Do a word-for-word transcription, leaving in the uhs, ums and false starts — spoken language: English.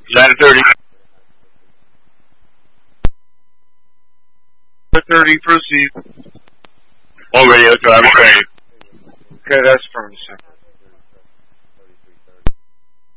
nine thirty. nine thirty, proceed. All radio, driver ready. Okay, that's from